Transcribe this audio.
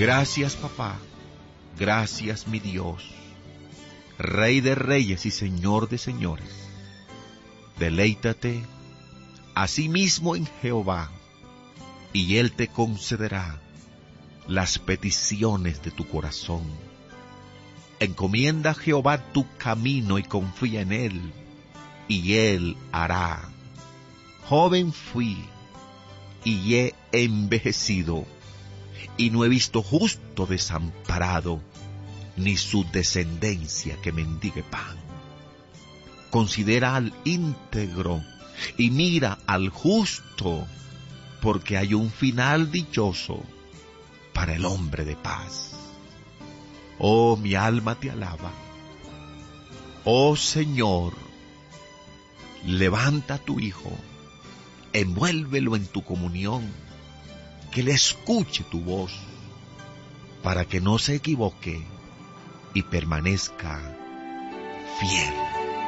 Gracias, papá. Gracias, mi Dios, Rey de reyes y Señor de señores. Deleítate asimismo en Jehová, y Él te concederá las peticiones de tu corazón. Encomienda a Jehová tu camino y confía en Él, y Él hará. Joven fui, y he envejecido, y no he visto justo desamparado, ni su descendencia que mendigue pan. Considera al íntegro, y mira al justo, porque hay un final dichoso para el hombre de paz. Oh, mi alma te alaba. Oh Señor, levanta a tu Hijo, envuélvelo en tu comunión, que le escuche tu voz, para que no se equivoque y permanezca fiel.